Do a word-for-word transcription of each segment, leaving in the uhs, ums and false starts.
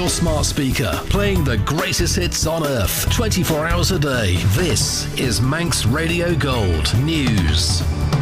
your smart speaker, playing the greatest hits on earth, twenty-four hours a day. This is Manx Radio Gold News.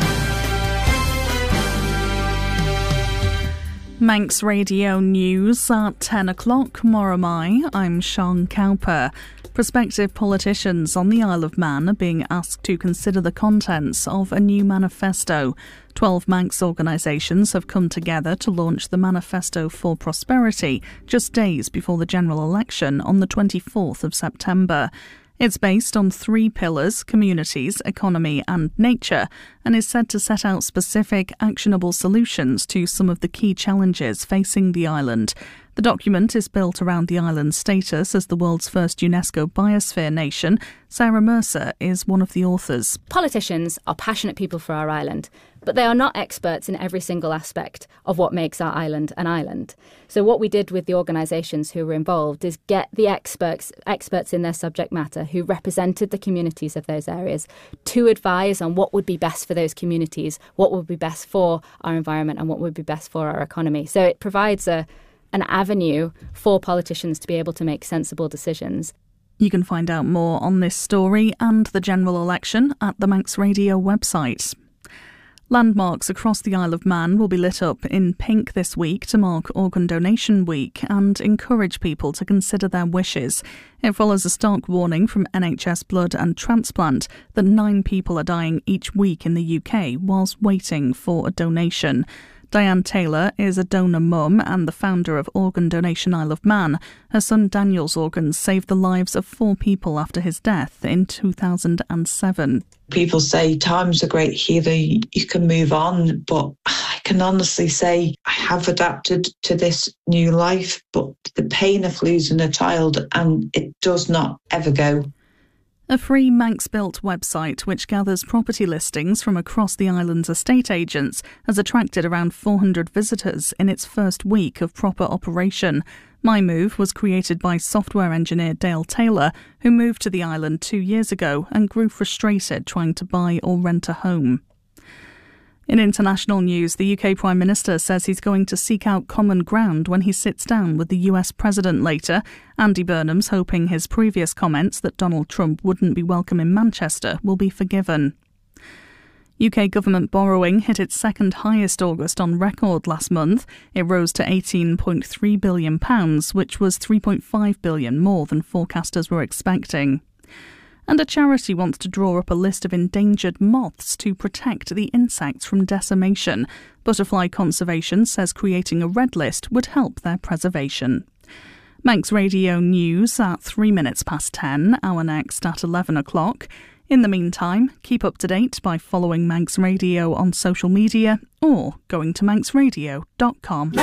Manx Radio News at ten o'clock. Moromai, I'm Sean Cowper. Prospective politicians on the Isle of Man are being asked to consider the contents of a new manifesto. Twelve Manx organisations have come together to launch the Manifesto for Prosperity just days before the general election on the twenty-fourth of September. It's based on three pillars: communities, economy and nature, and is said to set out specific, actionable solutions to some of the key challenges facing the island. The document is built around the island's status as the world's first UNESCO Biosphere nation. Sarah Mercer is one of the authors. Politicians are passionate people for our island, but they are not experts in every single aspect of what makes our island an island. So what we did with the organisations who were involved is get the experts experts in their subject matter who represented the communities of those areas to advise on what would be best for those communities, what would be best for our environment and what would be best for our economy. So it provides a an avenue for politicians to be able to make sensible decisions. You can find out more on this story and the general election at the Manx Radio website. Landmarks across the Isle of Man will be lit up in pink this week to mark Organ Donation Week and encourage people to consider their wishes. It follows a stark warning from N H S Blood and Transplant that nine people are dying each week in the U K whilst waiting for a donation. Diane Taylor is a donor mum and the founder of Organ Donation Isle of Man. Her son Daniel's organs saved the lives of four people after his death in two thousand seven. People say time's a great healer, you can move on, but I can honestly say I have adapted to this new life, but the pain of losing a child, and it does not ever go. A free Manx-built website which gathers property listings from across the island's estate agents has attracted around four hundred visitors in its first week of proper operation. My Move was created by software engineer Dale Taylor, who moved to the island two years ago and grew frustrated trying to buy or rent a home. In international news, the U K Prime Minister says he's going to seek out common ground when he sits down with the U S President later. Andy Burnham's hoping his previous comments that Donald Trump wouldn't be welcome in Manchester will be forgiven. U K government borrowing hit its second highest August on record last month. It rose to eighteen point three billion pounds, which was three point five billion pounds more than forecasters were expecting. And a charity wants to draw up a list of endangered moths to protect the insects from decimation. Butterfly Conservation says creating a red list would help their preservation. Manx Radio News at three minutes past ten, our next at eleven o'clock. In the meantime, keep up to date by following Manx Radio on social media or going to manx radio dot com.